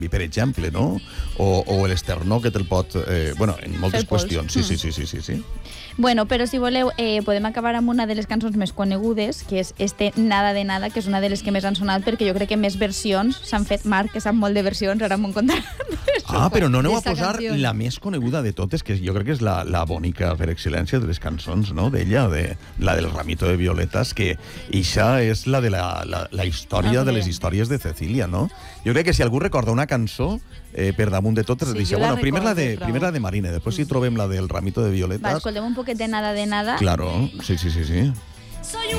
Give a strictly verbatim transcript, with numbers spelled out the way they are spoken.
per exemple, no? O, o l'esternó que te'l pot... Eh, bueno, en moltes qüestions. Sí, sí, sí, sí, sí, sí. Bueno, però si voleu, eh, podem acabar amb una de les cançons més conegudes, que és este Nada de Nada, que és una de les que més han sonat, perquè jo crec que més versions s'han fet. Marc, que sap molt de versions, ara m'ho contarà. Ah, però no aneu a posar la més coneguda de totes, que jo crec que és la, la bonica per excel·lència de les cançons, no?, d'ella, de, la del Ramito de Violetas, que ixa és la de la, la, la història de les històries de Cecília, no? Jo crec que si algú recorda una cançó eh, per damunt de totes, sí, deixa, bueno, primer la, de, primer la de Marina, després si trobem la del Ramito de Violetas. Va, escoltem un poquet de Nada de Nada. Claro, sí, sí, sí, sí.